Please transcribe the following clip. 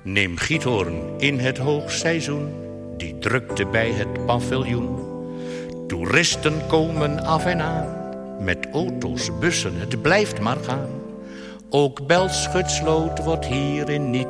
Neem Giethoorn in het hoogseizoen, die drukte bij het paviljoen. Toeristen komen af en aan, met auto's, bussen, het blijft maar gaan. Ook Belschut-Sloot wordt hierin niet